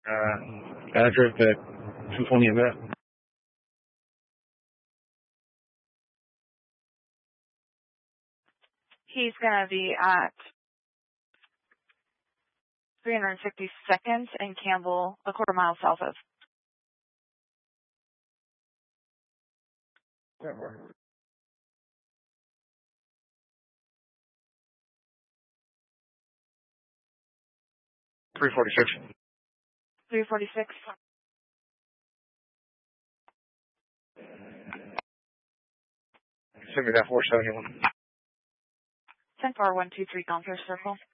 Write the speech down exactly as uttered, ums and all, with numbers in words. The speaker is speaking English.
Uh, address at two twenty Event. He's going to be at three hundred fifty-second and Campbell, a quarter mile south of. three forty-six. three forty-six. Send me that four seventy-one. ten four one two three Goldfish Circle.